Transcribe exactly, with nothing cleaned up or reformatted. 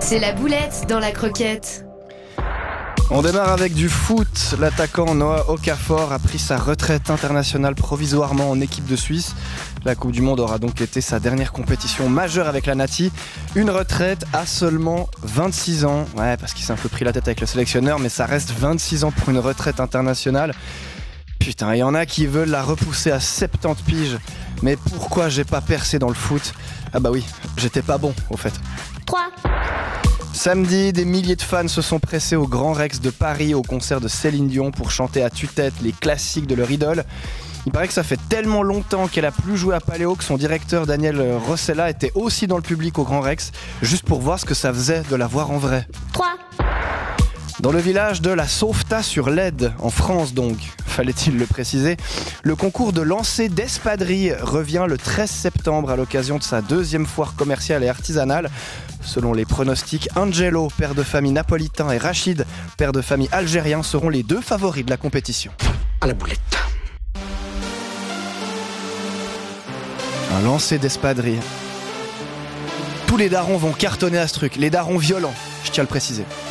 C'est la boulette dans la croquette. On démarre avec du foot. L'attaquant Noah Okafor a pris sa retraite internationale provisoirement en équipe de Suisse. La Coupe du Monde aura donc été sa dernière compétition majeure avec la Nati. Une retraite à seulement vingt-six ans. Ouais, parce qu'il s'est un peu pris la tête avec le sélectionneur, mais ça reste vingt-six ans pour une retraite internationale. Putain, il y en a qui veulent la repousser à soixante-dix piges. Mais pourquoi j'ai pas percé dans le foot ? Ah bah oui, j'étais pas bon au fait. trois. Samedi, des milliers de fans se sont pressés au Grand Rex de Paris au concert de Céline Dion pour chanter à tue-tête les classiques de leur idole. Il paraît que ça fait tellement longtemps qu'elle a plus joué à Paléo que son directeur Daniel Rossella était aussi dans le public au Grand Rex, juste pour voir ce que ça faisait de la voir en vrai. trois. Dans le village de la Sauvetat-sur-Lède, en France donc, fallait-il le préciser, le concours de lancer d'espadrilles revient le treize septembre à l'occasion de sa deuxième foire commerciale et artisanale. Selon les pronostics, Angelo, père de famille napolitain, et Rachid, père de famille algérien, seront les deux favoris de la compétition. À la boulette. Un lancer d'espadrilles. Tous les darons vont cartonner à ce truc, les darons violents, je tiens à le préciser.